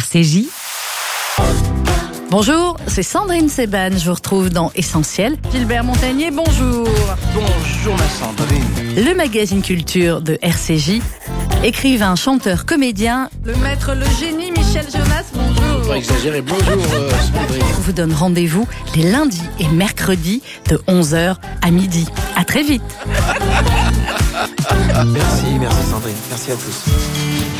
RCJ. Bonjour, c'est Sandrine Seban, je vous retrouve dans Essentiel. Gilbert Montagnier, bonjour. Bonjour ma Sandrine. Le magazine culture de RCJ. Écrivain, chanteur, comédien, le maître, le génie Michel Jonas, bonjour. Pas exagérer, bonjour Sandrine. Je vous donne rendez-vous les lundis et mercredis de 11h à midi. À très vite. Merci Sandrine, merci à tous.